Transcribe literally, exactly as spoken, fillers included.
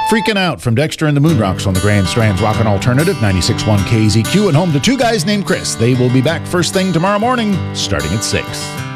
Freaking Out from Dexter and the Moonrocks on the Grand Strand's Rockin' Alternative, ninety-six point one K Z Q, and home to two guys named Chris. They will be back first thing tomorrow morning, starting at six.